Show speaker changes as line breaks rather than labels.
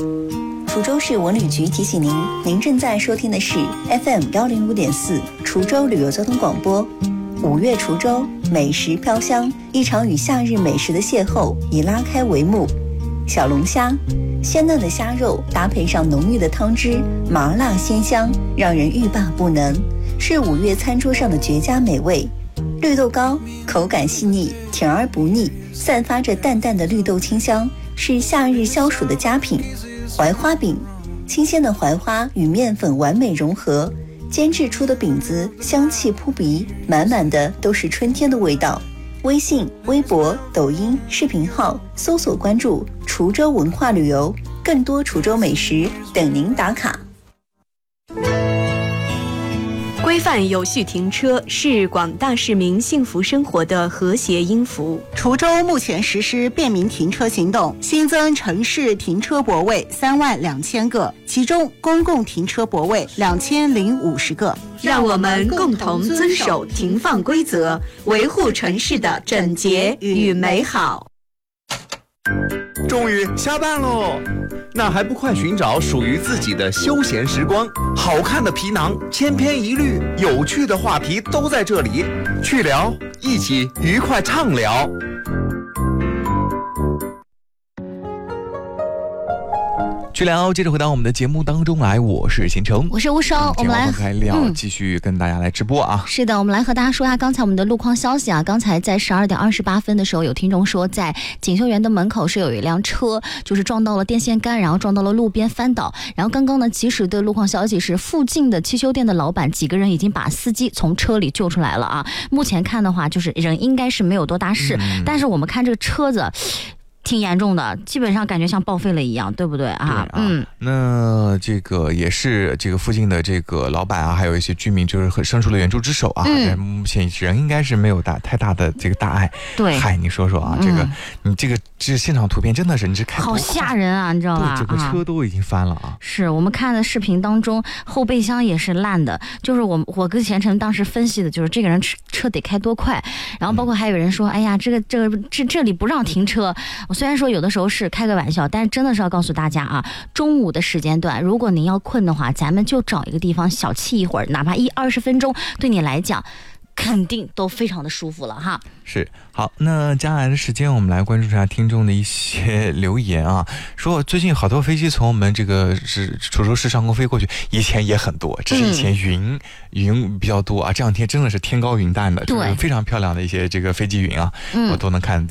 滁州市文旅局提醒您，您正在收听的是 FM105.4 滁州旅游交通广播。5月滁州，美食飘香，一场与夏日美食的邂逅已拉开帷幕。小龙虾，鲜嫩的虾肉搭配上浓郁的汤汁，麻辣鲜香，让人欲罢不能，是5月餐桌上的绝佳美味。绿豆糕，口感细腻，甜而不腻，散发着淡淡的绿豆清香，是夏日消暑的佳品。槐花饼，新鲜的槐花与面粉完美融合，煎制出的饼子香气扑鼻，满满的都是春天的味道。微信、微博、抖音视频号搜索关注滁州文化旅游，更多滁州美食等您打卡。
规范有序停车是广大市民幸福生活的和谐音符。
滁州目前实施便民停车行动，新增城市停车泊位32000个，其中公共停车泊位2050个。
让我们共同遵守停放规则，维护城市的整洁与美好。
终于下班喽，那还不快寻找属于自己的休闲时光？好看的皮囊，千篇一律，有趣的话题都在这里，去聊，一起愉快畅聊。
去聊，接着回到我们的节目当中来，我是秦城，
我是吴收，我们来
开聊，继续跟大家来直播啊。
是的，我们来和大家说一下刚才我们的路况消息啊。刚才在12点28分的时候，有听众说在锦绣园的门口是有一辆车，就是撞到了电线杆，然后撞到了路边翻倒。然后刚刚呢，及时的路况消息是，附近的汽修店的老板几个人已经把司机从车里救出来了啊。目前看的话，就是人应该是没有多大事，但是我们看这个车子挺严重的，基本上感觉像报废了一样，对不对啊？
那这个也是这个附近的这个老板啊，还有一些居民就是伸出了援助之手啊。目前人应该是没有太大的这个大碍。
对，
嗨，你说说啊，这个你这现场图片真的是你这看
好吓人啊，你知道吧？
对，整个车都已经翻了啊。
是我们看的视频当中，后备箱也是烂的，就是我跟贤晨当时分析的就是这个人车得开多快，然后包括还有人说，哎呀，这里不让停车。虽然说有的时候是开个玩笑，但是真的是要告诉大家啊，中午的时间段，如果您要困的话，咱们就找一个地方小憩一会儿，哪怕20分钟，对你来讲肯定都非常的舒服了哈。
是，好，那接下来的时间我们来关注一下听众的一些留言啊，说最近好多飞机从我们这个滁州市上空飞过去，以前也很多，只是以前云比较多啊，这两天真的是天高云淡的，就是非常漂亮的一些这个飞机云啊，我都能看